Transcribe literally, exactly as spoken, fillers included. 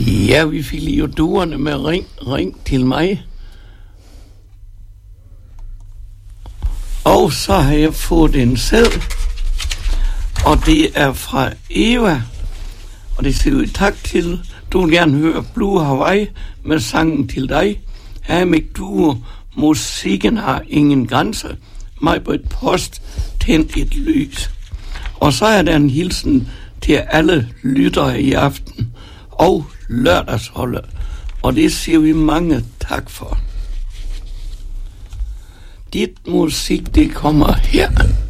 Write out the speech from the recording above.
Ja, vi fik lige duerne med ring, ring til mig. Og så har jeg fået en seddel, og det er fra Eva, og det siger vi tak til. Du vil gerne høre Blue Hawaii med sangen til dig. Hamik Duo, musikken har ingen grænse. Mig på et post, tænd et lys. Og så er der en hilsen til alle lyttere i aften og lørdagsholdet, og det siger vi mange tak for. Dit musik, det kommer her.